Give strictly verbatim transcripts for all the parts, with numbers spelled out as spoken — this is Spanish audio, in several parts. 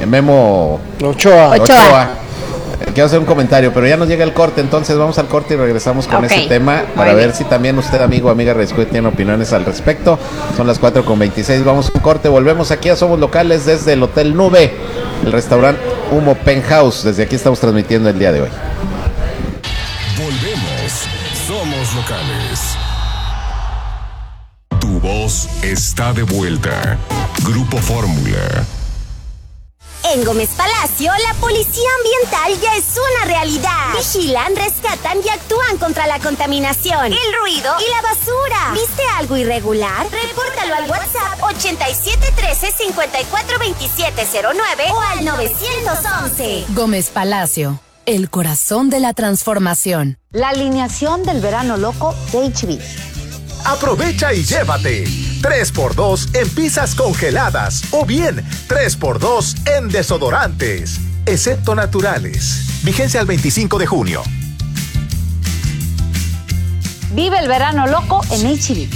Memo Ochoa. Ochoa. Ochoa. Quiero hacer un comentario, pero ya nos llega el corte, entonces vamos al corte y regresamos con okay. ese tema para ver si también usted, amigo, amiga, Redescubre, tiene opiniones al respecto. Son las cuatro con veintiséis, vamos a un corte, volvemos aquí a Somos Locales desde el Hotel Nube, el restaurante Humo Penthouse. Desde aquí estamos transmitiendo el día de hoy. Volvemos, Somos Locales. Tu voz está de vuelta. Grupo Fórmula. En Gómez Palacio, la policía ambiental ya es una realidad. Vigilan, rescatan y actúan contra la contaminación, el ruido y la basura. ¿Viste algo irregular? Repórtalo al WhatsApp ochenta y siete trece cincuenta y cuatro veintisiete cero nueve o al novecientos once. Gómez Palacio, el corazón de la transformación. La alineación del verano loco de H B. Aprovecha y llévate tres por dos en pizzas congeladas o bien tres por dos en desodorantes, excepto naturales. Vigencia al veinticinco de junio. Vive el verano loco en H B.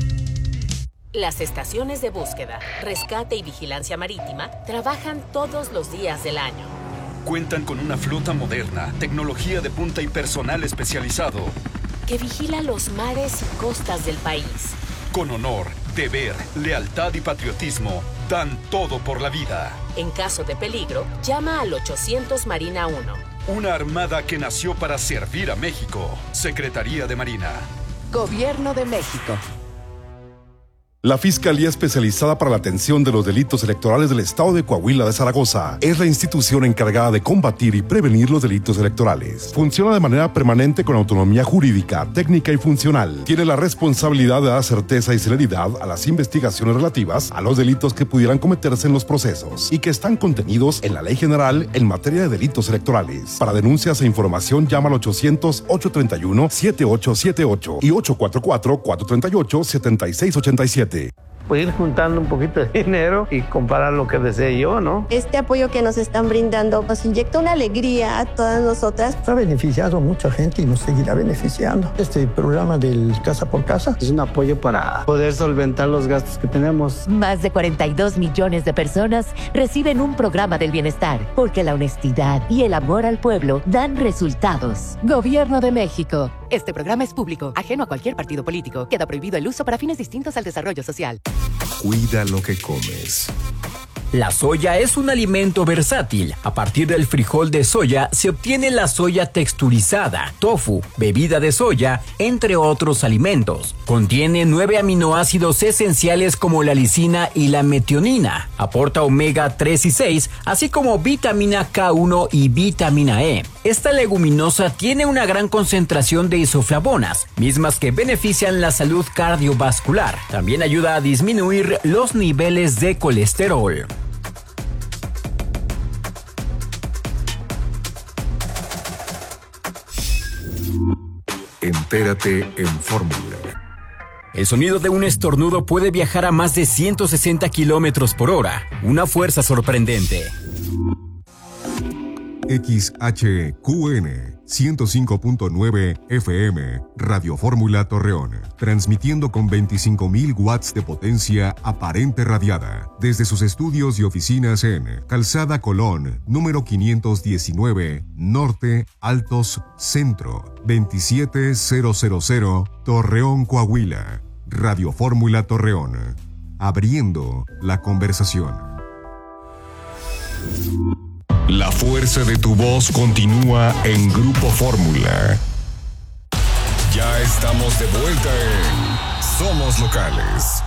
Las estaciones de búsqueda, rescate y vigilancia marítima trabajan todos los días del año. Cuentan con una flota moderna, tecnología de punta y personal especializado que vigila los mares y costas del país. Con honor, deber, lealtad y patriotismo, dan todo por la vida. En caso de peligro, llama al ochocientos Marina uno. Una armada que nació para servir a México. Secretaría de Marina. Gobierno de México. La Fiscalía Especializada para la Atención de los Delitos Electorales del Estado de Coahuila de Zaragoza es la institución encargada de combatir y prevenir los delitos electorales. Funciona de manera permanente con autonomía jurídica, técnica y funcional. Tiene la responsabilidad de dar certeza y celeridad a las investigaciones relativas a los delitos que pudieran cometerse en los procesos y que están contenidos en la Ley General en materia de delitos electorales. Para denuncias e información llama al ochocientos, ochocientos treinta y uno, setenta y ocho setenta y ocho y ochocientos cuarenta y cuatro, cuatrocientos treinta y ocho, setenta y seis ochenta y siete. Pues ir juntando un poquito de dinero y comprar lo que desee yo, ¿no? Este apoyo que nos están brindando nos inyecta una alegría a todas nosotras. Ha beneficiado a mucha gente y nos seguirá beneficiando. Este programa del Casa por Casa es un apoyo para poder solventar los gastos que tenemos. Más de cuarenta y dos millones de personas reciben un programa del bienestar, porque la honestidad y el amor al pueblo dan resultados. Gobierno de México. Este programa es público, ajeno a cualquier partido político. Queda prohibido el uso para fines distintos al desarrollo social. Cuida lo que comes. La soya es un alimento versátil. A partir del frijol de soya se obtiene la soya texturizada, tofu, bebida de soya, entre otros alimentos. Contiene nueve aminoácidos esenciales como la lisina y la metionina. Aporta omega tres y seis, así como vitamina K uno y vitamina E. Esta leguminosa tiene una gran concentración de isoflavonas, mismas que benefician la salud cardiovascular. También ayuda a disminuir los niveles de colesterol. Entérate en Fórmula. El sonido de un estornudo puede viajar a más de ciento sesenta kilómetros por hora. Una fuerza sorprendente. X H Q N ciento cinco punto nueve F M, Radio Fórmula Torreón, transmitiendo con veinticinco mil watts de potencia aparente radiada, desde sus estudios y oficinas en Calzada Colón, número quinientos diecinueve, Norte, Altos, Centro, veintisiete mil, Torreón, Coahuila. Radio Fórmula Torreón, abriendo la conversación. La fuerza de tu voz continúa en Grupo Fórmula. Ya estamos de vuelta en Somos Locales.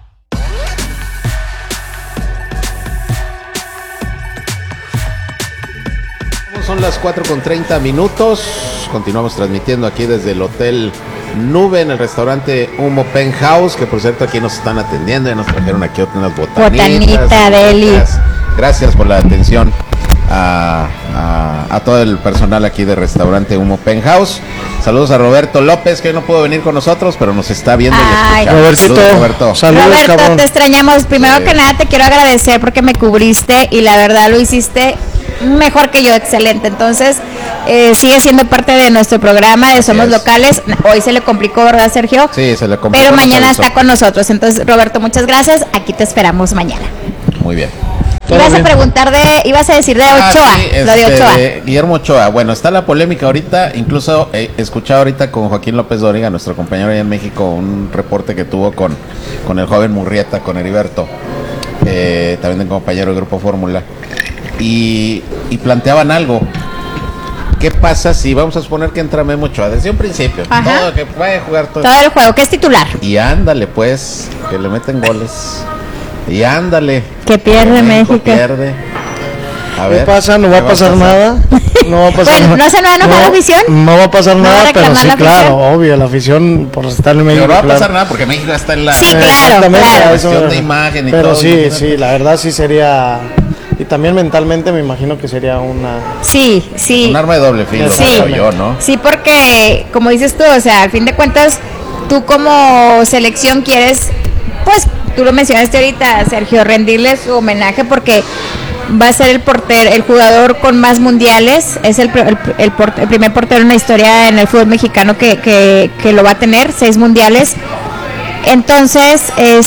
Son las cuatro con treinta minutos. Continuamos transmitiendo aquí desde el Hotel Nube en el restaurante Humo Penthouse, que por cierto aquí nos están atendiendo y nos trajeron aquí unas botanitas. Botanita, Deli. Gracias, gracias por la atención a, a, a todo el personal aquí del restaurante Humo Penthouse. Saludos a Roberto López, que no pudo venir con nosotros, pero nos está viendo. Ay, y escuchando. Robertito, saludos, Roberto. Saludos, Roberto, cabrón. Te extrañamos. Primero sí. que nada te quiero agradecer porque me cubriste y la verdad lo hiciste mejor que yo, excelente. Entonces, eh, sigue siendo parte de nuestro programa de Somos Locales. Hoy se le complicó, ¿verdad, Sergio? Sí, se le complicó. Pero mañana está con nosotros. Entonces, Roberto, muchas gracias. Aquí te esperamos mañana. Muy bien. Ibas a preguntar de, ibas a decir de Ochoa, ah, sí, lo de este, Ochoa. De Guillermo Ochoa. Bueno, está la polémica ahorita, incluso eh, escuchaba ahorita con Joaquín López Dóriga, nuestro compañero allá en México, un reporte que tuvo con, con el joven Murrieta, con Heriberto, eh, también un compañero del Grupo Fórmula, y, y planteaban algo. ¿Qué pasa si vamos a suponer que entra Memo Ochoa desde un principio? Ajá. Todo, que vaya a jugar todo. Todo el juego, que es titular. Y ándale, pues, que le meten goles. Y ándale. Que pierde México. México pierde. A ver, ¿qué pasa? No va a pasar nada. No va a pasar bueno, nada. ¿no se va a enojar no, la afición? No va a pasar ¿No nada, va a pero sí, la claro, obvio, la afición por estar en México. Pero no va a claro. pasar nada porque México está en la. Sí, claro, Exactamente, claro. eso, cuestión de imagen y pero todo. sí, Imagínate. sí, la verdad sí sería. Y también mentalmente me imagino que sería una. Sí, sí. Un arma de doble filo, Sí. creo yo, ¿no? Sí, porque, como dices tú, o sea, al fin de cuentas, tú como selección quieres, pues, tú lo mencionaste ahorita, Sergio, rendirle su homenaje porque va a ser el portero, el jugador con más mundiales, es el, el, el, port, el primer portero en la historia en el fútbol mexicano que, que, que lo va a tener, seis mundiales. Entonces,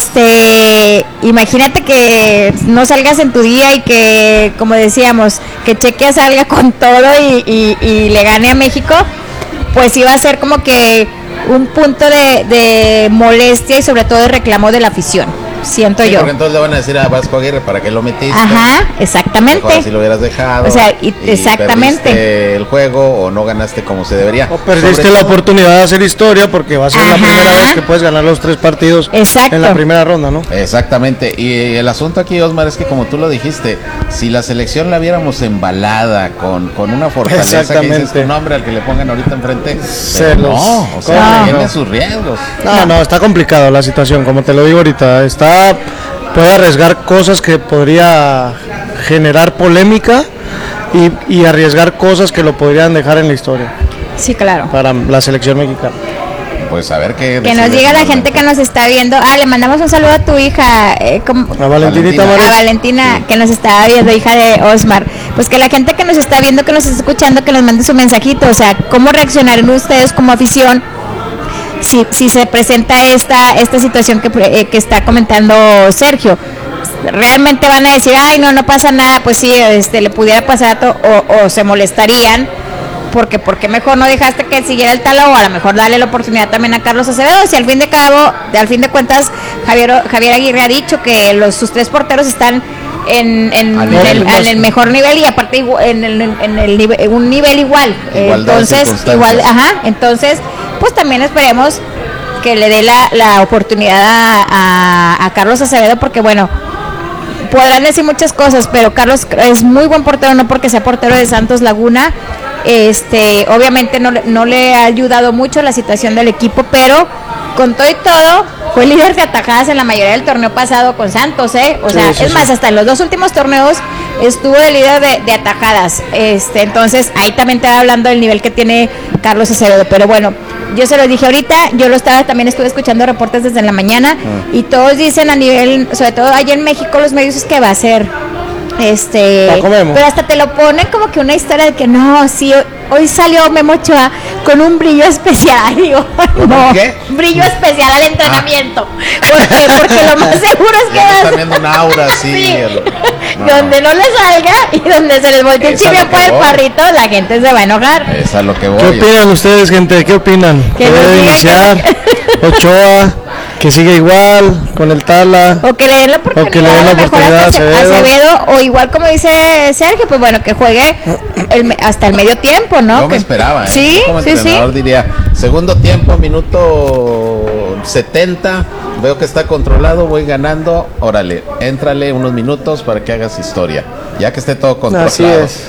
este, imagínate que no salgas en tu día y que, como decíamos, que Chequia salga con todo y, y, y le gane a México, pues iba a ser como que un punto de, de molestia y sobre todo de reclamo de la afición, siento Sí, yo. porque entonces le van a decir a Vasco Aguirre, ¿para qué lo metiste? Ajá, exactamente. Mejor si lo hubieras dejado. O sea, y- y exactamente. perdiste el juego o no ganaste como se debería. O perdiste Sobre la todo- oportunidad de hacer historia porque va a ser Ajá. la primera vez que puedes ganar los tres partidos Exacto. en la primera ronda, ¿no? Exactamente, y el asunto aquí, Osmar, es que como tú lo dijiste, si la selección la viéramos embalada con, con una fortaleza que Exactamente. dices tu nombre al que le pongan ahorita enfrente, Se pero los- no, o sea, No. tiene sus riesgos. No, no, está complicado la situación, como te lo digo ahorita. Está, puede arriesgar cosas que podría generar polémica y, y arriesgar cosas que lo podrían dejar en la historia Sí, claro. para la selección mexicana. Pues a ver qué Que nos decide diga la finalmente. gente que nos está viendo. Ah, le mandamos un saludo a tu hija, eh, ¿cómo? A Valentinita Valentina. Mares. A Valentina, que nos está viendo, hija de Osmar. Pues que la gente que nos está viendo, que nos está escuchando, que nos mande su mensajito. O sea, ¿cómo reaccionarían ustedes como afición si, si se presenta esta esta situación que, pre- eh, que está comentando Sergio? ¿Realmente van a decir, ay, no, no pasa nada? Pues sí, este, le pudiera pasar a to- o, o se molestarían. Porque, porque mejor no dejaste que siguiera el talo, o a lo mejor darle la oportunidad también a Carlos Acevedo. Si al fin de cabo, de, al fin de cuentas, Javier, Javier Aguirre ha dicho que los, sus tres porteros están en, en, Al en el, nivel más- en el mejor nivel y aparte igu- en, el, en el nive- en un nivel igual. Eh, Igualdad de entonces, circunstancias. igual, ajá, entonces, pues también esperemos que le dé la, la oportunidad a, a, a Carlos Acevedo, porque bueno, podrán decir muchas cosas, pero Carlos es muy buen portero, no porque sea portero de Santos Laguna. Este, obviamente no, le- no le ha ayudado mucho la situación del equipo, pero con todo y todo fue líder de atajadas en la mayoría del torneo pasado con Santos, ¿eh? O Sí, sea, sí, es sí. más, hasta en los dos últimos torneos estuvo de líder de, de atajadas. Este, entonces ahí también te va hablando del nivel que tiene Carlos Acevedo, pero bueno, yo se lo dije ahorita, yo lo estaba, también estuve escuchando reportes desde la mañana y todos dicen a nivel, sobre todo allá en México, los medios es que va a ser este, Paco Memo. pero hasta te lo ponen como que una historia de que no, sí, hoy salió Memo Ochoa con un brillo especial, digo, no, qué? brillo especial al entrenamiento. ¿Por qué? Porque lo más seguro es que Ya vas- están viendo un aura así. Sí. el- no, donde no le salga y donde se les voltee el Es a lo chivio que por el voy. parrito, la gente se va a enojar. Es a lo que ¿Qué voy. opinan ustedes, gente? ¿Qué opinan? Que ¿Que nos debe digan iniciar Ochoa? ¿Que sigue igual con el Tala? O que le den la oportunidad, O que le den la a lo mejor oportunidad a hasta Acevedo. Acevedo, o igual como dice Sergio, pues bueno, que juegue el me- hasta el medio tiempo, ¿no? Yo me Que- esperaba, ¿eh? Sí, Yo como sí, sí. entrenador diría, segundo tiempo, minuto setenta, veo que está controlado, voy ganando, órale, éntrale unos minutos para que hagas historia. Ya que esté todo controlado. Así es.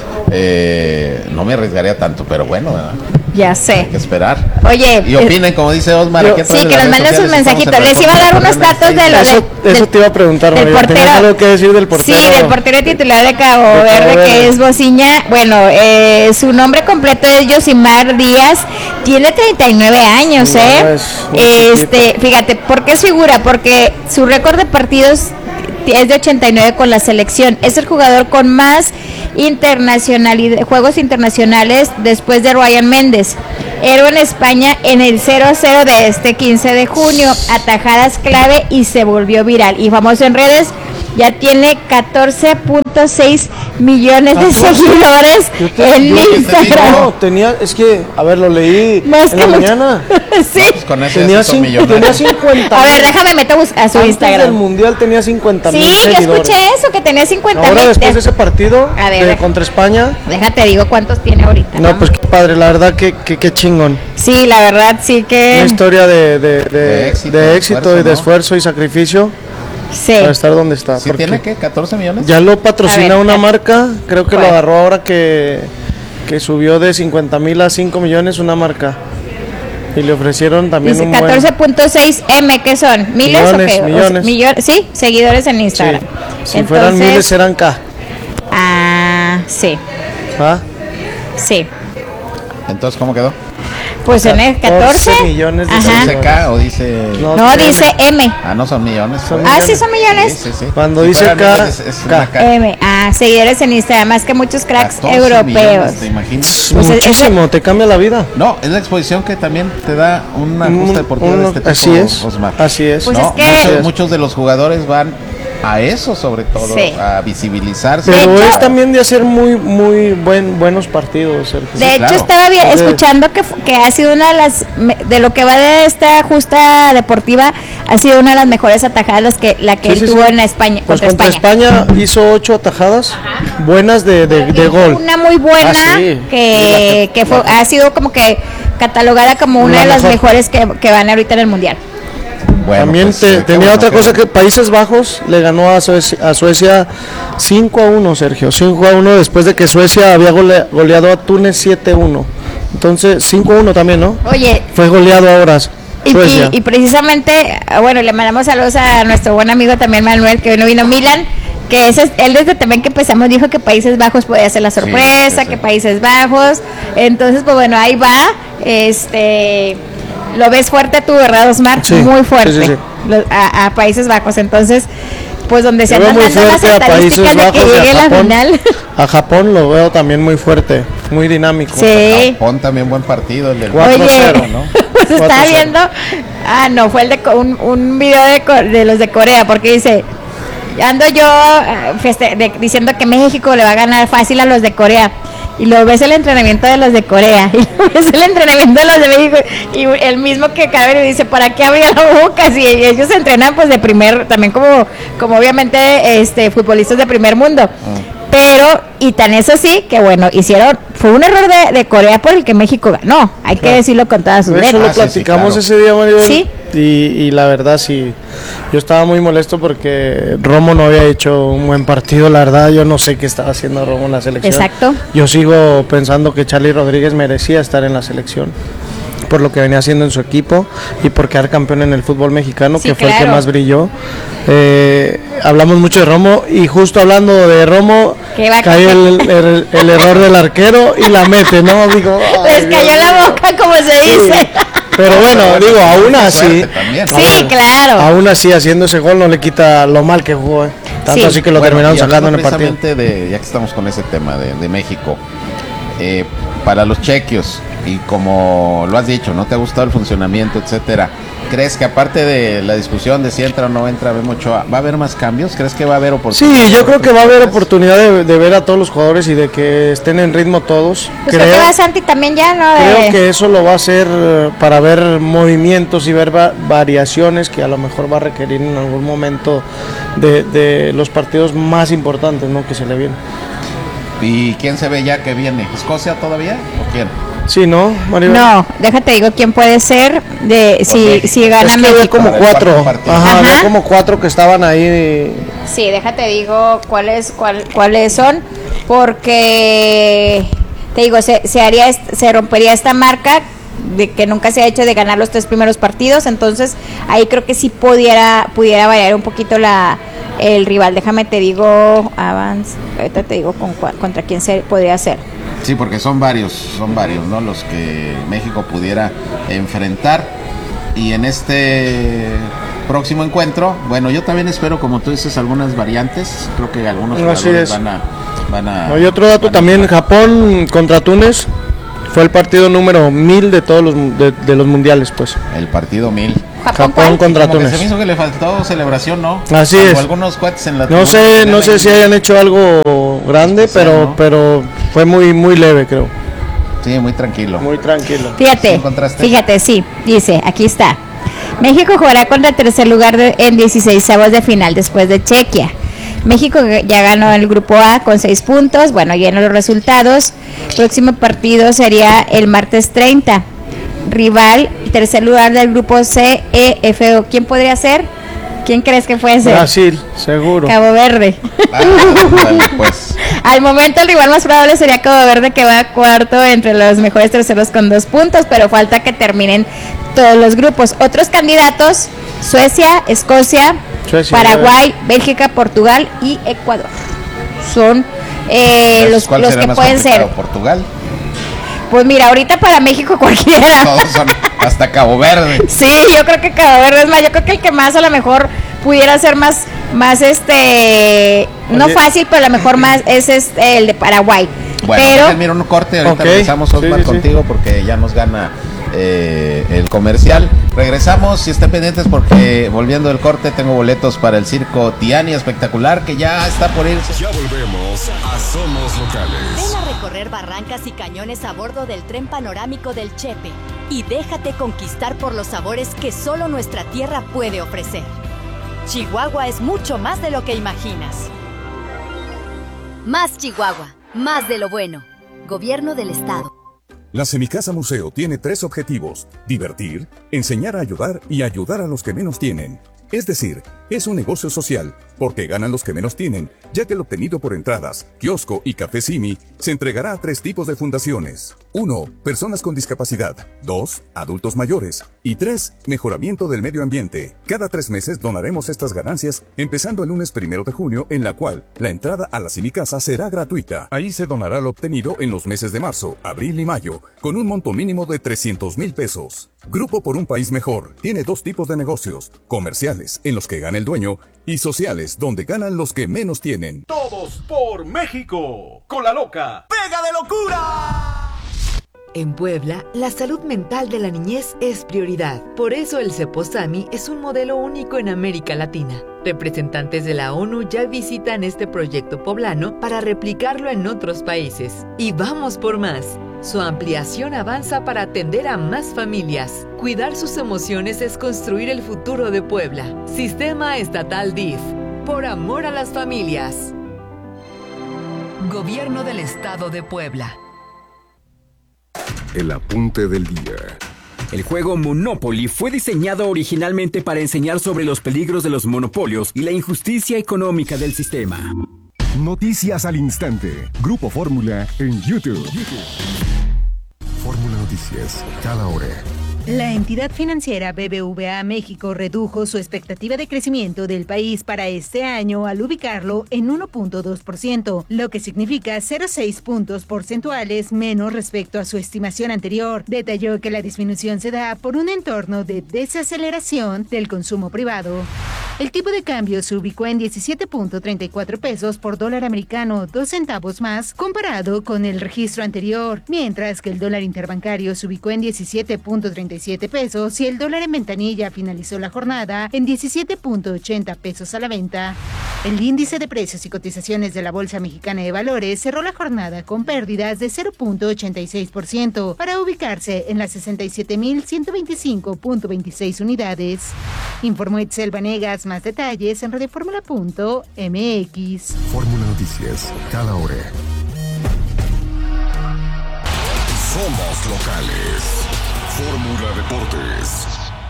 Eh, no me arriesgaría tanto, pero bueno, ¿verdad? Ya sé. Hay que esperar. Oye, Y opinen, como dice Osmar, aquí a través sí, de que las nos redes manden sus sociales, estamos mensajitos. en Les iba a dar unos Reforma datos de lo Eso, de, eso del- te iba a preguntar, del María. ¿Tenías portero. algo que decir del portero? Sí, del portero titular de Cabo De Cabo Verde, Verde. que es Bociña. Bueno, eh, su nombre completo es Yosimar Díaz. Tiene treinta y nueve años, Sí, ¿eh? no es muy Este, fíjate, ¿por qué es figura? Porque su récord de partidos es de ochenta y nueve con la selección. Es el jugador con más internacionalidad, juegos internacionales después de Ryan Méndez. Héroe en España en el cero a cero de este quince de junio. Atajadas clave y se volvió viral. Y famoso en redes ya tiene catorce punto seis millones de seguidores te, en Instagram. No, tenía, es que, a ver, lo leí Más en que la mucho. mañana. Sí. Pues con ese Tenía, son cinco, tenía cincuenta. A ver, déjame meter a su Antes Instagram. del mundial tenía cincuenta mil Sí, yo seguidores. escuché eso, que tenía cincuenta mil. Ahora después de ese partido A ver, de, deja- contra España. Déjate, digo cuántos tiene ahorita. No, pues qué padre, la verdad que, que, que chingón. Sí, la verdad sí que... Una historia de, de, de, De éxito, de de éxito esfuerzo, y de ¿no? esfuerzo y sacrificio Sí. para estar donde está. ¿Sí porque tiene qué? ¿catorce millones? ya lo patrocina A ver, una ya. marca, creo que ¿Cuál? lo agarró ahora que, que subió de cincuenta mil a cinco millones una marca. Y le ofrecieron también Dice un buen... catorce punto seis M, ¿qué son? ¿Miles Millones, o qué? O sea, millones. millo- sí, seguidores en Sí. Instagram. Si fueran miles eran K. Ah, sí, ¿Ah? sí. Entonces, ¿cómo quedó? Pues en el catorce. millones de Ajá. ¿Dice seguidores. K o dice...? No, dice M. Ah, no son millones. Son pues. Ah, sí son millones. Sí, sí, sí. Cuando Si dice fueran K, millones, es K. una K. M. Ah, seguidores en Instagram, más que muchos cracks catorce europeos. millones, ¿te imaginas? Pues ese- Muchísimo, te cambia la vida. No, es la exposición que también te da una justa deportiva Uno- de este tipo, así es, Osmar. así es. Pues ¿no? es que- muchos, muchos de los jugadores van a eso, sobre todo, Sí. a visibilizarse. Pero hecho- es también de hacer muy muy buen buenos partidos, Sergio. De hecho, claro. estaba bien, Entonces- escuchando que, fu- que ha sido una de las, me- de lo que va de esta justa deportiva, ha sido una de las mejores atajadas que la que Sí, él sí, tuvo sí. en España, Pues contra, contra España. España. hizo ocho atajadas buenas de, de, de gol. Una muy buena Ah, sí. que, que fue, ha sido como que catalogada como una La de las mejor. mejores que, que van ahorita en el mundial. Bueno, También pues, te- eh, qué tenía bueno otra que- cosa que Países Bajos le ganó a Suecia, a Suecia cinco a uno, Sergio, cinco a uno después de que Suecia había gole- goleado a Túnez siete a uno. Entonces cinco a uno también, ¿no? Oye, Fue goleado ahora y, Suecia. y- y precisamente, ah, bueno, le mandamos saludos a nuestro buen amigo también Manuel, que hoy no vino, Milan, que ese es- él desde también que empezamos dijo que Países Bajos podía ser la sorpresa, sí, sí. que Países Bajos, entonces pues bueno, ahí va, este, lo ves fuerte tú, ¿verdad, Osmar? Sí, muy fuerte, sí, sí, sí. lo- a, a Países Bajos, entonces, pues donde se Yo veo andan muy dando las fuerte a Países estadísticas de que Bajos y llegue a la Japón. final. A Japón lo veo también muy fuerte, muy dinámico. Sí. Japón también buen partido, el del cuatro cero, Oye, ¿no? pues cuatro estaba cero. viendo, ah no, fue el de co- un, un video de, co- de los de Corea, porque dice, ando yo eh, feste- de- diciendo que México le va a ganar fácil a los de Corea, y lo ves el entrenamiento de los de Corea, y lo ves el entrenamiento de los de México, y el mismo que cabe y dice, ¿para qué abría la boca? Si ellos entrenan pues de primer, también como, como obviamente este futbolistas de primer mundo. Pero, y tan es así, que bueno, hicieron, fue un error de, de Corea por el que México ganó, hay que Claro. decirlo con todas sus De hecho, lo letras. Ah, sí, sí, platicamos claro. ese día, Maribel. Sí. Y, y la verdad, sí. Yo estaba muy molesto porque Romo no había hecho un buen partido. La verdad, yo no sé qué estaba haciendo Romo en la selección. Exacto. Yo sigo pensando que Charly Rodríguez merecía estar en la selección por lo que venía haciendo en su equipo y por quedar campeón en el fútbol mexicano, Sí, que fue el que claro. más brilló. Eh, hablamos mucho de Romo y justo hablando de Romo Que va a cae el, el- el error del arquero y la mete, ¿no? Digo, ay, Les cayó Dios la mío. boca, como se Sí. dice. Pero bueno, digo, aún así, Suerte también, ¿no? Sí, claro. aún así haciendo ese gol no le quita lo mal que jugó, ¿eh? Tanto Sí. así que lo Bueno, terminaron y sacando en hablando el partido. precisamente de, ya que estamos con ese tema de, de México, eh, para los chequios, y como lo has dicho, no te ha gustado el funcionamiento, etcétera, ¿crees que aparte de la discusión de si entra o no entra Memo Ochoa, va a haber más cambios? ¿Crees que va a haber oportunidades? Sí, yo creo que va a haber oportunidades? oportunidad de, de ver a todos los jugadores y de que estén en ritmo todos. Pues creo que creo, va Santi también ya, ¿no? De- creo que eso lo va a hacer eh, para ver movimientos y ver va- variaciones que a lo mejor va a requerir en algún momento de, de los partidos más importantes, ¿no? Que se le vienen. ¿Y quién se ve ya que viene? ¿Escocia todavía o quién? Sí, ¿no, Maribel? No, déjate digo quién puede ser de si, México. si gana Es que había México. como Para el cuatro, cuarto partido. ajá, había Ajá. como cuatro que estaban ahí. Sí, déjate digo cuáles cuál, cuáles son, porque te digo se, se haría est- se rompería esta marca de que nunca se ha hecho de ganar los tres primeros partidos, entonces ahí creo que sí pudiera pudiera variar un poquito la el rival. Déjame te digo avance, ahorita te digo con, cua- contra quién se podría ser. Sí, porque son varios, son varios, ¿no? Los que México pudiera enfrentar. Y en este próximo encuentro, bueno, yo también espero, como tú dices, algunas variantes. Creo que algunos Así jugadores es. van a, van a. No, y otro dato van a- también, Japón contra Túnez fue el partido número mil de todos los mu- de, de los mundiales, pues. El partido mil. Japón, Japón contra Como que Túnez. se me hizo que le faltó celebración, ¿no? Así Como es. algunos cohetes en la No sé, no sé si hayan hecho algo grande, Especial, pero, ¿no? pero fue muy, muy leve, creo. Sí, muy tranquilo. Muy tranquilo. Fíjate, fíjate, sí, dice, aquí está. México jugará contra el tercer lugar de, en dieciseisavos de final después de Chequia. México ya ganó el grupo A con seis puntos. Bueno, ya en los resultados. Próximo partido sería el martes treinta. Rival, tercer lugar del grupo C, E, F, O. ¿Quién podría ser? ¿Quién crees que puede ser? Brasil, seguro. Cabo Verde. Ah, vale, pues. Al momento el rival más probable sería Cabo Verde, que va cuarto entre los mejores terceros con dos puntos, pero falta que terminen todos los grupos. Otros candidatos: Suecia, Escocia, Suecia, Paraguay, Bélgica, Portugal y Ecuador. Son eh, los, ¿Cuál los será que más pueden complicado? ser. Portugal. Pues mira, ahorita para México cualquiera. Todos son hasta Cabo Verde. Sí, yo creo que Cabo Verde es más, yo creo que el que más a lo mejor pudiera ser más, más este, no Oye. fácil, pero a lo mejor más es este, el de Paraguay. Bueno, pero déjenme ir a un corte, ahorita Ok. regresamos, Osmar, Sí, sí, sí. contigo, porque ya nos gana eh, el comercial. Regresamos, y estén pendientes porque volviendo del corte tengo boletos para el circo Tiani espectacular, que ya está por irse. Ya volvemos a Somos Locales. Ven a recorrer barrancas y cañones a bordo del tren panorámico del Chepe y déjate conquistar por los sabores que solo nuestra tierra puede ofrecer. Chihuahua es mucho más de lo que imaginas. Más Chihuahua, más de lo bueno. Gobierno del Estado. La Semicasa Museo tiene tres objetivos: divertir, enseñar a ayudar y ayudar a los que menos tienen. Es decir, es un negocio social, porque ganan los que menos tienen, ya que el obtenido por entradas, kiosco y café Simi se entregará a tres tipos de fundaciones. uno. Personas con discapacidad. dos. Adultos mayores. Y tres. Mejoramiento del medio ambiente. Cada tres meses donaremos estas ganancias, empezando el lunes primero de junio, en la cual la entrada a la Semicasa será gratuita. Ahí se donará lo obtenido en los meses de marzo, abril y mayo, con un monto mínimo de trescientos mil pesos. Grupo por un País Mejor tiene dos tipos de negocios: comerciales, en los que gana el dueño, y sociales, donde ganan los que menos tienen. Todos por México. Con la loca. ¡Pega de locura! En Puebla, la salud mental de la niñez es prioridad. Por eso el Ceposami es un modelo único en América Latina. Representantes de la ONU ya visitan este proyecto poblano para replicarlo en otros países. Y vamos por más. Su ampliación avanza para atender a más familias. Cuidar sus emociones es construir el futuro de Puebla. Sistema Estatal D I F. Por amor a las familias. Gobierno del Estado de Puebla. El apunte del día. El juego Monopoly fue diseñado originalmente para enseñar sobre los peligros de los monopolios y la injusticia económica del sistema. Noticias al instante. Grupo Fórmula en YouTube. Fórmula Noticias, cada hora. La entidad financiera B B V A México redujo su expectativa de crecimiento del país para este año al ubicarlo en uno punto dos por ciento, lo que significa cero punto seis puntos porcentuales menos respecto a su estimación anterior. Detalló que la disminución se da por un entorno de desaceleración del consumo privado. El tipo de cambio se ubicó en diecisiete punto treinta y cuatro pesos por dólar americano, dos centavos más comparado con el registro anterior, mientras que el dólar interbancario se ubicó en diecisiete punto treinta y siete pesos y el dólar en ventanilla finalizó la jornada en diecisiete punto ochenta pesos a la venta. El índice de precios y cotizaciones de la Bolsa Mexicana de Valores cerró la jornada con pérdidas de cero punto ochenta y seis por ciento para ubicarse en las sesenta y siete mil ciento veinticinco punto veintiséis unidades. Informó Itzel Vanegas. Más detalles en radioformula punto m x. Fórmula Noticias, cada hora. Somos locales. Fórmula Deportes.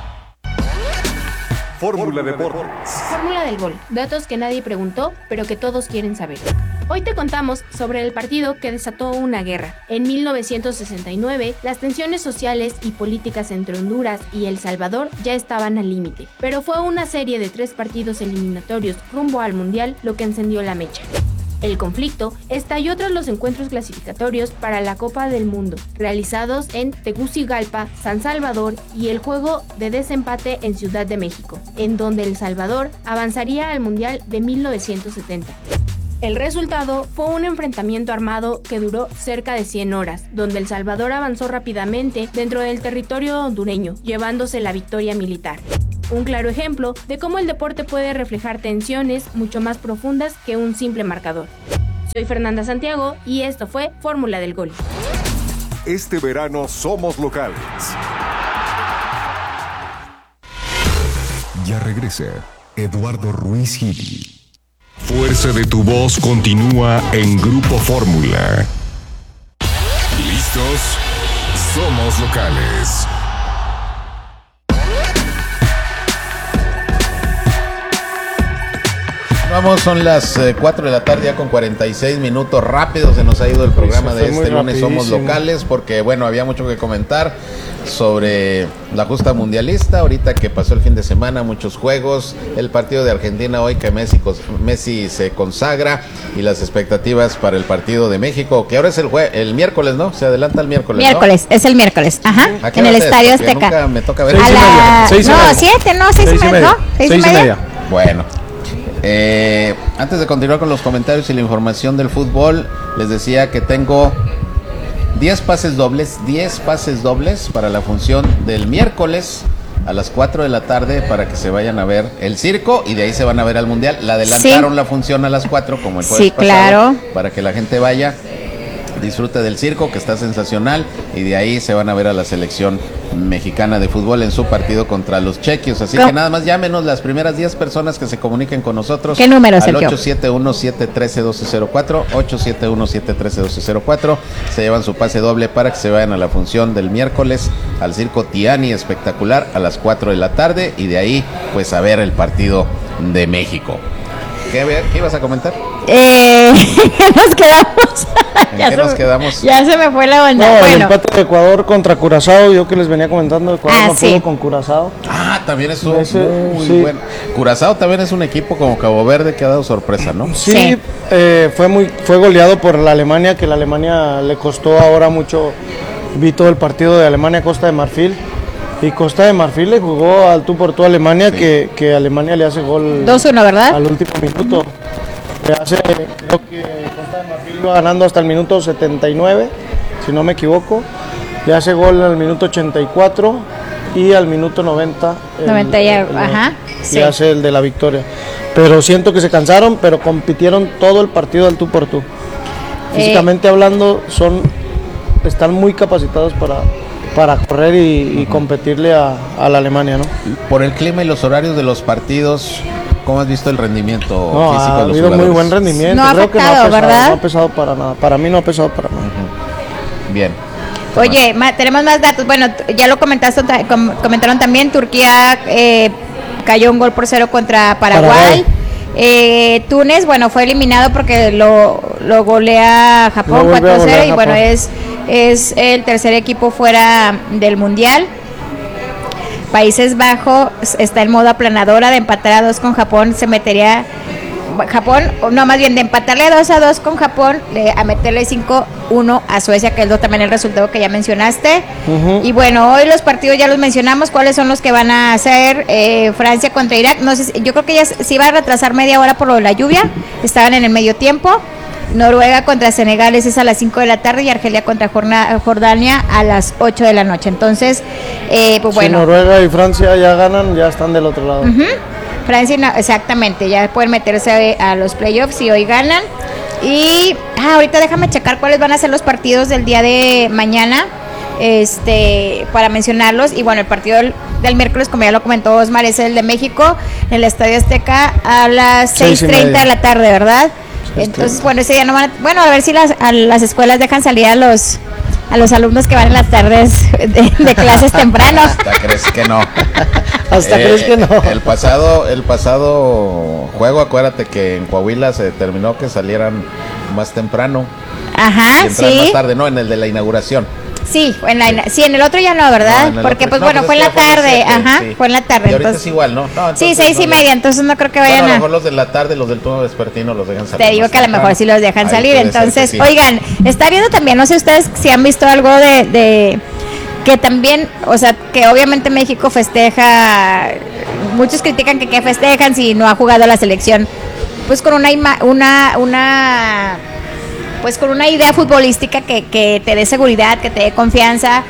Fórmula Deportes. Fórmula del gol. Datos que nadie preguntó, pero que todos quieren saber. Hoy te contamos sobre el partido que desató una guerra. En mil novecientos sesenta y nueve, las tensiones sociales y políticas entre Honduras y El Salvador ya estaban al límite, pero fue una serie de tres partidos eliminatorios rumbo al Mundial lo que encendió la mecha. El conflicto estalló tras los encuentros clasificatorios para la Copa del Mundo, realizados en Tegucigalpa, San Salvador y el juego de desempate en Ciudad de México, en donde El Salvador avanzaría al Mundial de mil novecientos setenta. El resultado fue un enfrentamiento armado que duró cerca de cien horas, donde El Salvador avanzó rápidamente dentro del territorio hondureño, llevándose la victoria militar. Un claro ejemplo de cómo el deporte puede reflejar tensiones mucho más profundas que un simple marcador. Soy Fernanda Santiago y esto fue Fórmula del Gol. Este verano somos locales. Ya regresa Eduardo Ruiz Gil. Fuerza de tu voz continúa en Grupo Fórmula. ¿Listos? Somos locales. Vamos, son las eh, cuatro de la tarde ya con cuarenta y seis minutos. Rápido se nos ha ido el programa de este lunes Somos Locales, porque bueno, había mucho que comentar sobre la justa mundialista, ahorita que pasó el fin de semana, muchos juegos, el partido de Argentina hoy que Messi, Messi se consagra y las expectativas para el partido de México, que ahora es el jue el miércoles, ¿no? Se adelanta el miércoles, Miércoles, ¿no? Es el miércoles, ajá, en el Estadio Azteca. Nunca me toca ver. A la... seis y no, media. siete, no, seis, seis y media, no, seis, seis y media. media. Bueno. Eh, antes de continuar con los comentarios y la información del fútbol, les decía que tengo diez pases dobles, diez pases dobles para la función del miércoles a las cuatro de la tarde para que se vayan a ver el circo y de ahí se van a ver al mundial. La adelantaron sí. la función a las cuatro como el jueves sí, pasado, claro. para que la gente vaya, disfrute del circo que está sensacional y de ahí se van a ver a la selección mexicana de fútbol en su partido contra los chequios, así ¿Cómo? que nada más llámenos las primeras diez personas que se comuniquen con nosotros. ¿Qué número, al ocho siete uno, siete uno tres, uno dos cero cuatro, ocho siete uno, siete uno tres, uno dos cero cuatro, se llevan su pase doble para que se vayan a la función del miércoles al circo Tiani espectacular a las cuatro de la tarde y de ahí pues a ver el partido de México. ¿Qué, ¿Qué ibas a comentar? Eh, nos quedamos. ¿En ya qué nos me, quedamos? Ya se me fue la onda. No, bueno. El empate de Ecuador contra Curazao, yo que les venía comentando, Ecuador ah, no sí. pudo con Curazao. Ah, también es un Ese, muy sí. bueno. Curazao también es un equipo como Cabo Verde que ha dado sorpresa, ¿no? Sí, sí. Eh, fue muy fue goleado por la Alemania, que la Alemania le costó ahora mucho. Vi todo el partido de Alemania-Costa de Marfil. Y Costa de Marfil le jugó al tú por tú a Alemania, sí. que, que Alemania le hace gol dos uno, ¿verdad? Al último minuto. Le hace, creo que Costa de Marfil iba ganando hasta el minuto setenta y nueve, si no me equivoco. Le hace gol al minuto ochenta y cuatro y al minuto noventa. El, noventa ya, el, el, ajá. Le sí. hace el de la victoria. Pero siento que se cansaron, pero compitieron todo el partido al tú por tú. Físicamente eh. hablando, son están muy capacitados para... para correr y, y competirle a, a la Alemania, ¿no? Por el clima y los horarios de los partidos, ¿cómo has visto el rendimiento no, físico ha de los habido jugadores? muy buen rendimiento. No ha Creo afectado, que no ha pesado, ¿verdad? No ha pesado para nada. Para mí no ha pesado para nada. Uh-huh. Bien. Oye, ma, tenemos más datos. Bueno, ya lo comentaste, com, comentaron también. Turquía eh, cayó un gol por cero contra Paraguay. Paraguay. Eh, Túnez, bueno, fue eliminado porque lo, lo golea Japón cuatro cero y bueno, es, es el tercer equipo fuera del Mundial. Países Bajos está en modo aplanadora, de empatar a dos con Japón se metería Japón, no, más bien de empatarle dos a dos con Japón, eh, a meterle cinco uno a Suecia, que es lo, también el resultado que ya mencionaste. Uh-huh. Y bueno, hoy los partidos ya los mencionamos, cuáles son los que van a hacer. eh, Francia contra Irak, no sé, yo creo que ya se iba a retrasar media hora por lo de la lluvia, estaban en el medio tiempo. Noruega contra Senegal es a las cinco de la tarde y Argelia contra Jordania a las ocho de la noche. Entonces, eh, pues bueno. Si Noruega y Francia ya ganan, ya están del otro lado. Uh-huh. Francia, no, exactamente, ya pueden meterse a, a los playoffs si hoy ganan. Y ah, ahorita déjame checar cuáles van a ser los partidos del día de mañana, este, para mencionarlos. Y bueno, el partido del, del miércoles, como ya lo comentó Osmar, es el de México en el Estadio Azteca a las seis treinta de la tarde, ¿verdad? Entonces, bueno, ese día no van a, bueno, a ver si las, a las escuelas dejan salir a los a los alumnos que van en las tardes de, de clases temprano. Hasta crees que no. Hasta eh, crees que no. El pasado, el pasado juego, acuérdate que en Coahuila se determinó que salieran más temprano. Ajá, sí. Más tarde, no, en el de la inauguración. Sí, en la, sí, en el otro ya no, ¿verdad? No, porque pues no, bueno, pues fue en la tarde, fue ajá, sí. fue en la tarde. Y ahorita entonces, es igual, ¿no? no sí, seis y media, entonces no creo que vayan bueno, a... a... lo mejor los de la tarde, los del turno vespertino los dejan salir. Te digo que a lo mejor sí los dejan Ahí salir, entonces, sí. Oigan, está viendo también, no sé ustedes si han visto algo de, de... que también, o sea, que obviamente México festeja, muchos critican que, que festejan si no ha jugado la selección. pues con una ima- una una pues con una idea futbolística que, que te dé seguridad, que te dé confianza,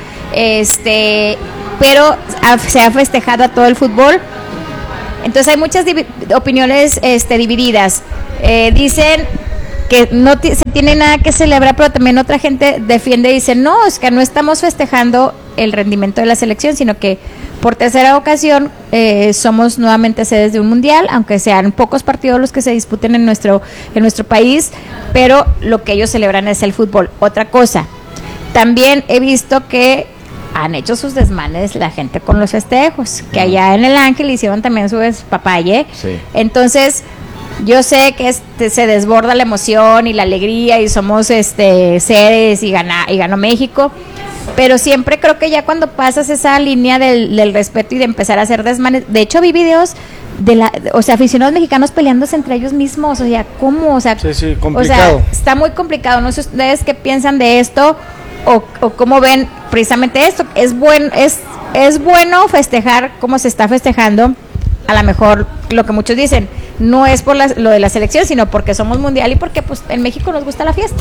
este, pero ha, se ha festejado a todo el fútbol. Entonces hay muchas divi- opiniones este, divididas. Eh, dicen que no t- se tiene nada que celebrar, pero también otra gente defiende y dice, no, es que no estamos festejando el rendimiento de la selección, sino que por tercera ocasión eh, somos nuevamente sedes de un mundial, aunque sean pocos partidos los que se disputen en nuestro, en nuestro país, pero lo que ellos celebran es el fútbol. Otra cosa, también he visto que han hecho sus desmanes la gente con los festejos, que allá en el Ángel hicieron también su despapalle. Sí. Entonces, yo sé que este, se desborda la emoción y la alegría y somos este sedes y gana, y ganó México, pero siempre creo que ya cuando pasas esa línea del, del respeto y de empezar a hacer desmanes, de hecho vi videos de la, o sea, aficionados mexicanos peleándose entre ellos mismos, o sea, ¿cómo? O sea, sí, sí, complicado. O sea, está muy complicado. No sé ustedes qué piensan de esto o, o cómo ven precisamente esto. Es buen, es, es bueno festejar como se está festejando. A lo mejor lo que muchos dicen no es por la, lo de la selección, sino porque somos mundial y porque pues en México nos gusta la fiesta.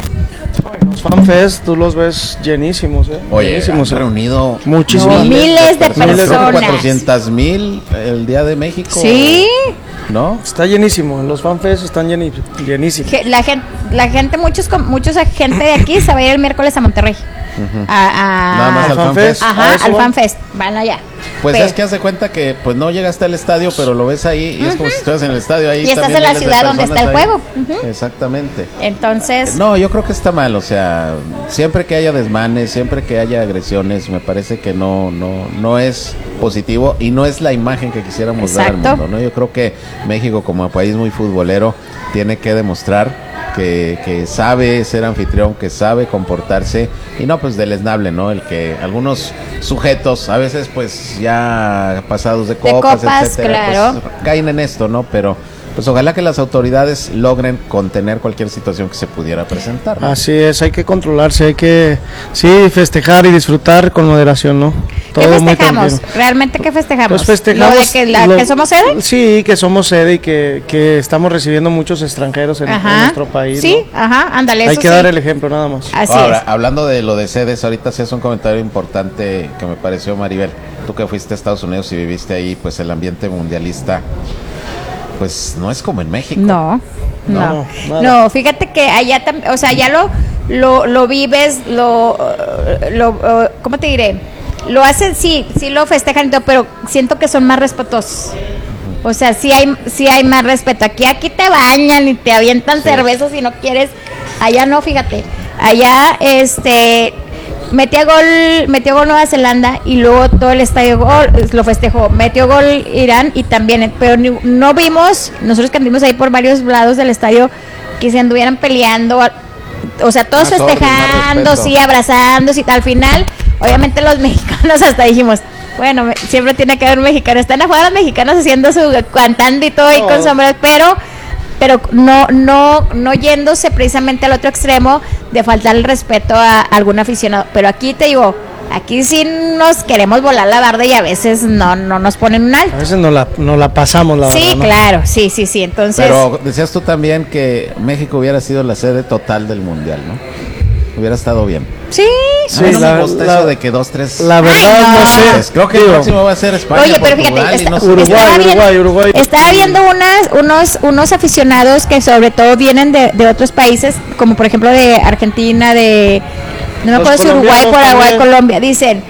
Los fanfest tú los ves llenísimos, ¿eh? Oye, llenísimos, han ¿eh? reunido muchísimos, no, miles de personas, cuatrocientas mil el día de México. Sí, ¿no? Está llenísimo, los fanfest están lleni, llenísimos. La gente, la gente, muchos, muchos gente de aquí se va a ir el miércoles a Monterrey. Uh-huh. a, a, Nada más al FanFest. Ajá, al FanFest, van allá. Pues pero, es que haz de cuenta que pues no llegaste al estadio, pero lo ves ahí y uh-huh. es como si estuvieras en el estadio ahí. Y estás en la ciudad donde está el ahí. juego. Uh-huh. Exactamente. Entonces. No, yo creo que está mal, o sea, siempre que haya desmanes, siempre que haya agresiones, me parece que no, no, no es positivo y no es la imagen que quisiéramos Exacto. dar al mundo, ¿no? Yo creo que México como país muy futbolero tiene que demostrar Que, que sabe ser anfitrión, que sabe comportarse y no pues deleznable, ¿no? El que algunos sujetos a veces pues ya pasados de copas, de copas etcétera, claro. pues, caen en esto, ¿no? Pero pues ojalá que las autoridades logren contener cualquier situación que se pudiera presentar, ¿no? Así es, hay que controlarse, hay que sí festejar y disfrutar con moderación, ¿no? Todo ¿Qué festejamos? Muy ¿Realmente qué festejamos? Pues festejamos ¿Lo de que, la, lo, que somos sede? Sí, que somos sede y que, que estamos recibiendo muchos extranjeros en, en nuestro país. Sí, ¿no? ajá, ándale. Hay eso que sí. dar el ejemplo nada más. Así Ahora, es. hablando de lo de sedes, ahorita sí es un comentario importante que me pareció, Maribel. Tú que fuiste a Estados Unidos y viviste ahí, pues el ambiente mundialista pues no es como en México. No, no, no, no fíjate que allá también, o sea, ya lo, lo, lo vives, lo, lo, ¿cómo te diré? Lo hacen, sí, sí lo festejan y todo, pero siento que son más respetuosos. O sea, sí hay, sí hay más respeto. Aquí, aquí te bañan y te avientan sí. cervezas si no quieres. Allá no, fíjate. Allá, este, metía gol, metió gol Nueva Zelanda y luego todo el estadio gol, lo festejó. Metió gol Irán y también, pero no vimos, nosotros que anduvimos ahí por varios lados del estadio, que se anduvieran peleando, o sea, todos más festejando, sí, abrazándose y al final, obviamente los mexicanos hasta dijimos, bueno, siempre tiene que haber un mexicano, están afuera los mexicanos haciendo su, cantando y todo ahí oh. con sombras, pero... pero no no no yéndose precisamente al otro extremo de faltar el respeto a algún aficionado, pero aquí te digo, aquí sí nos queremos volar la barda y a veces no no nos ponen un alto. A veces no la, no la pasamos la sí, verdad, ¿no? claro, sí, sí, sí, entonces... Pero decías tú también que México hubiera sido la sede total del Mundial, ¿no? Hubiera estado bien. Sí, sí. No la, me gusta la, eso de que dos, tres... La verdad Ay, no. no sé. Pues creo que digo, el próximo va a ser España, Oye, pero Portugal, fíjate, está, no sé. Uruguay, estaba Uruguay, viendo, Uruguay. Estaba viendo unas, unos, unos aficionados que sobre todo vienen de, de otros países, como por ejemplo de Argentina, de... No me acuerdo si Uruguay, Paraguay, Colombia, dicen...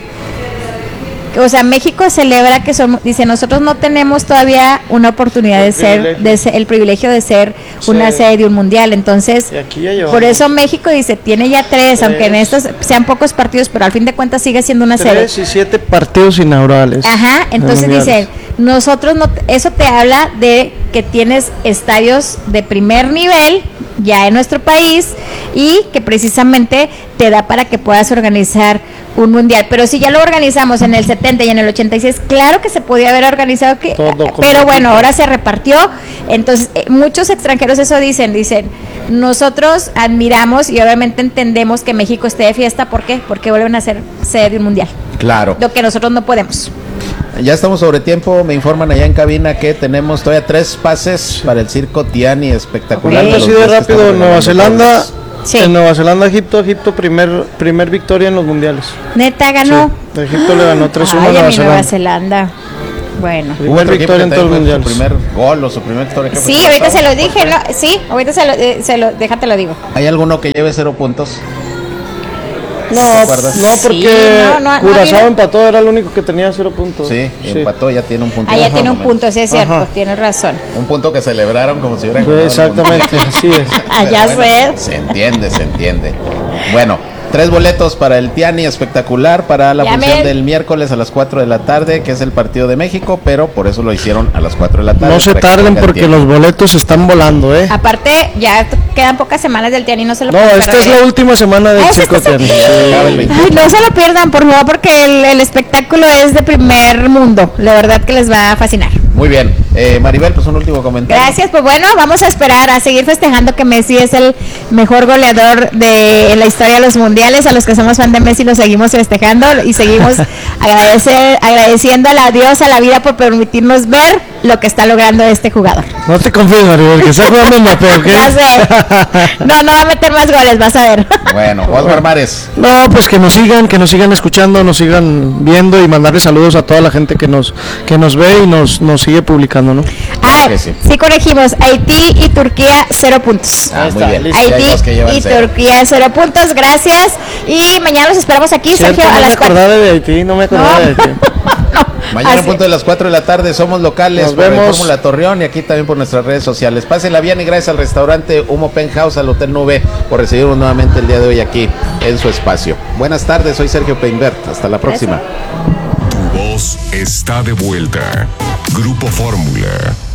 O sea, México celebra que somos, dice, nosotros no tenemos todavía una oportunidad de ser, de ser, el privilegio de ser sí. una sede de un mundial, entonces, por eso México dice, tiene ya tres, tres, aunque en estos sean pocos partidos, pero al fin de cuentas sigue siendo una tres sede. Tres y siete partidos inaugurales. Ajá, entonces dice, nosotros no, eso te habla de que tienes estadios de primer nivel ya en nuestro país y que precisamente te da para que puedas organizar un mundial, pero si ya lo organizamos en el setenta y en el ochenta y seis, claro que se podía haber organizado, que, pero bueno, ahora se repartió, entonces eh, muchos extranjeros eso dicen, dicen, nosotros admiramos y obviamente entendemos que México esté de fiesta. ¿Por qué? Porque vuelven a ser sede de un mundial. Claro. Lo que nosotros no podemos. Ya estamos sobre tiempo, me informan allá en cabina que tenemos todavía tres pases para el circo Tiani espectacular. Hablando así de rápido, Nueva Zelanda, sí. En Nueva Zelanda, Egipto, Egipto, primer primer victoria en los mundiales. Neta, ganó. Sí, Egipto le ganó tres uno a Nueva, Nueva Zelanda. Bueno. Primer victoria en todos los mundiales. Su primer gol o su primer victoria. Sí, ahorita se lo dije, no, sí, ahorita se lo, eh, se lo, déjate lo digo. ¿Hay alguno que lleve cero puntos? No, no, porque sí, no, no, Curazao no empató, era el único que tenía cero puntos. Sí, sí, empató, ya tiene un punto. Ah, ya tiene un punto, sí es cierto, ajá, tienes razón. Un punto que celebraron como si hubieran ganado. Exactamente, así es. Ah, ya bueno, sé. Se entiende, se entiende. Bueno, tres boletos para el Tiani espectacular para la Llamen. función del miércoles a las cuatro de la tarde, que es el partido de México, pero por eso lo hicieron a las cuatro de la tarde. No se tarden porque los boletos están volando, ¿eh? Aparte, ya quedan pocas semanas del Tiani, no se lo No, esta es la última semana del Circo Tiani. Ay, no se lo pierdan, por favor, porque el, el espectáculo es de primer mundo. La verdad que les va a fascinar. Muy bien. Eh, Maribel, pues un último comentario. Gracias, pues bueno, vamos a esperar a seguir festejando que Messi es el mejor goleador de la historia de los mundiales. A los que somos fan de Messi lo seguimos festejando y seguimos agradecer, agradeciendo a la diosa, a la vida, por permitirnos ver lo que está logrando este jugador. No te confíes, Maribel, que está jugando Mbappé, ¿ok? Ya sé. No, no va a meter más goles, vas a ver. Bueno, Osmar Mares. No, pues que nos sigan, que nos sigan escuchando, nos sigan viendo y mandarle saludos a toda la gente que nos que nos ve y nos, nos sigue publicando, ¿no? Ah, sí. sí corregimos, Haití y Turquía cero puntos. Ah, muy bien. Haití y cero. Turquía cero puntos, gracias. Y mañana los esperamos aquí, Cierto, Sergio, no a las cuatro. No me acordaba de Haití, no me acordaba no. de Haití. Mañana a punto de las cuatro de la tarde somos locales. Nos vemos. Fórmula Torreón y aquí también por nuestras redes sociales. Pásenla bien y gracias al restaurante Humo Penthouse, al Hotel Nube, por recibirnos nuevamente el día de hoy aquí en su espacio. Buenas tardes, soy Sergio Peinbert. Hasta la próxima. Tu voz está de vuelta. Grupo Fórmula.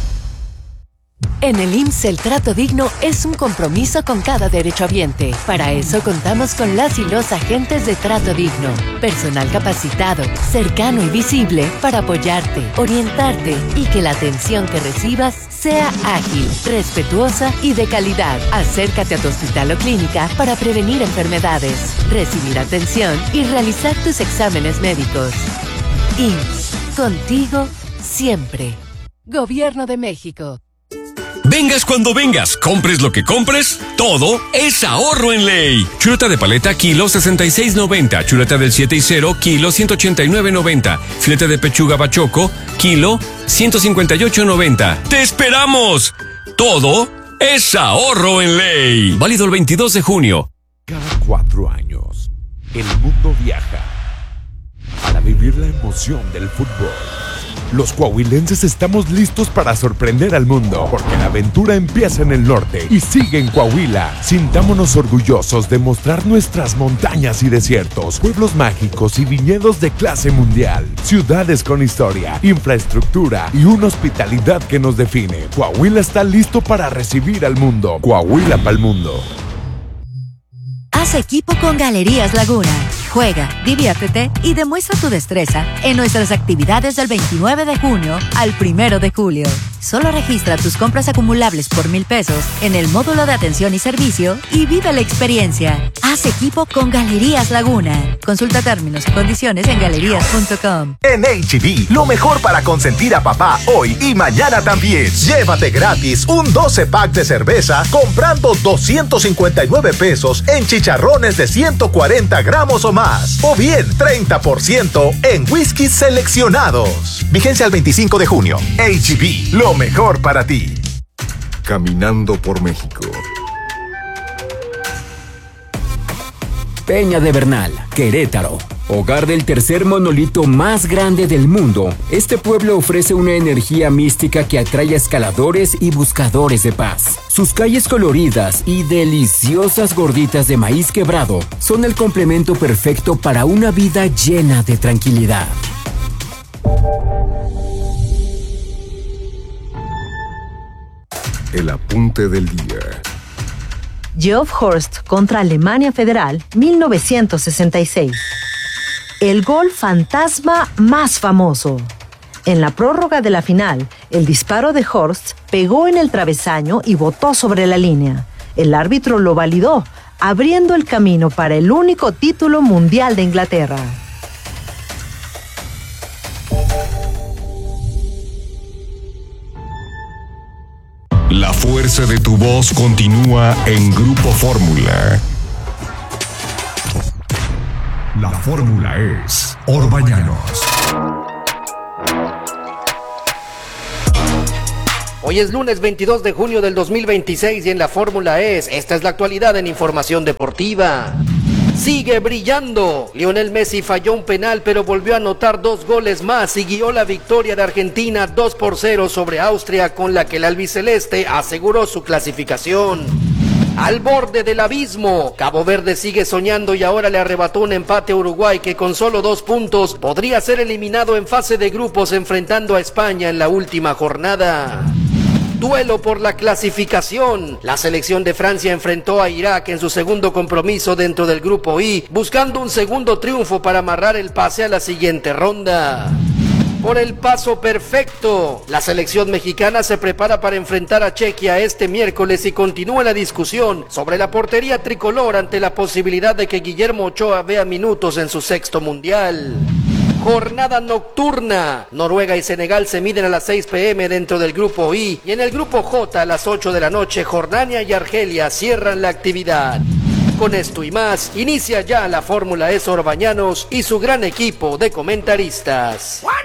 En el I M S S el trato digno es un compromiso con cada derechohabiente. Para eso contamos con las y los agentes de trato digno. Personal capacitado, cercano y visible para apoyarte, orientarte y que la atención que recibas sea ágil, respetuosa y de calidad. Acércate a tu hospital o clínica para prevenir enfermedades, recibir atención y realizar tus exámenes médicos. I M S S, contigo siempre. Gobierno de México. Vengas cuando vengas, compres lo que compres, todo es ahorro en ley. Chuleta de paleta, kilo sesenta y seis noventa. Chuleta del siete y cero, kilo ciento ochenta y nueve noventa. Filete de pechuga bachoco, kilo ciento cincuenta y ocho noventa. ¡Te esperamos! Todo es ahorro en ley. Válido el veintidós de junio. Cada cuatro años, el mundo viaja para vivir la emoción del fútbol. Los coahuilenses estamos listos para sorprender al mundo, porque la aventura empieza en el norte y sigue en Coahuila. Sintámonos orgullosos de mostrar nuestras montañas y desiertos, pueblos mágicos y viñedos de clase mundial, ciudades con historia, infraestructura y una hospitalidad que nos define. Coahuila está listo para recibir al mundo. Coahuila pa'l mundo. Haz equipo con Galerías Laguna. Juega, diviértete y demuestra tu destreza en nuestras actividades del veintinueve de junio al primero de julio. Solo registra tus compras acumulables por mil pesos en el módulo de atención y servicio y vive la experiencia. Haz equipo con Galerías Laguna. Consulta términos y condiciones en galerías punto com. En H E B, lo mejor para consentir a papá hoy y mañana también. Llévate gratis un doce pack de cerveza comprando doscientos cincuenta y nueve pesos en chicharrones de ciento cuarenta gramos o más. O bien treinta por ciento en whiskies seleccionados. Vigencia al veinticinco de junio. H E B, lo mejor para ti. Caminando por México. Peña de Bernal, Querétaro. Hogar del tercer monolito más grande del mundo, este pueblo ofrece una energía mística que atrae a escaladores y buscadores de paz. Sus calles coloridas y deliciosas gorditas de maíz quebrado son el complemento perfecto para una vida llena de tranquilidad. El apunte del día. Geoff Horst contra Alemania Federal, mil novecientos sesenta y seis. El gol fantasma más famoso. En la prórroga de la final, el disparo de Horst pegó en el travesaño y botó sobre la línea. El árbitro lo validó, abriendo el camino para el único título mundial de Inglaterra. La fuerza de tu voz continúa en Grupo Fórmula. La fórmula es Orbañanos. Hoy es lunes veintidós de junio del dos mil veintiséis y en la fórmula es, esta es la actualidad en información deportiva. Sigue brillando. Lionel Messi falló un penal pero volvió a anotar dos goles más y guió la victoria de Argentina dos por cero sobre Austria, con la que el albiceleste aseguró su clasificación. Al borde del abismo, Cabo Verde sigue soñando y ahora le arrebató un empate a Uruguay, que con solo dos puntos podría ser eliminado en fase de grupos enfrentando a España en la última jornada. Duelo por la clasificación. La selección de Francia enfrentó a Irak en su segundo compromiso dentro del grupo I, buscando un segundo triunfo para amarrar el pase a la siguiente ronda. Por el paso perfecto, la selección mexicana se prepara para enfrentar a Chequia este miércoles y continúa la discusión sobre la portería tricolor ante la posibilidad de que Guillermo Ochoa vea minutos en su sexto mundial. Jornada nocturna. Noruega y Senegal se miden a las seis pe eme dentro del grupo I, y en el grupo J a las ocho de la noche Jordania y Argelia cierran la actividad. Con esto y más, inicia ya la Fórmula E Orbañanos y su gran equipo de comentaristas.